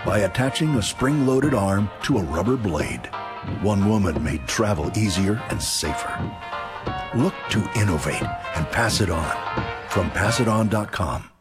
by attaching a spring-loaded arm to a rubber blade. One woman made travel easier and safer. Look to innovate and pass it on. From PassItOn.com.